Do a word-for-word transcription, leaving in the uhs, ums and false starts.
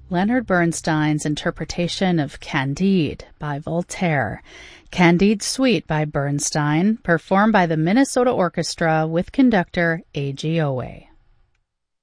Leonard Bernstein's interpretation of Candide by Voltaire. Candide Suite by Bernstein, performed by the Minnesota Orchestra with conductor A G Owe.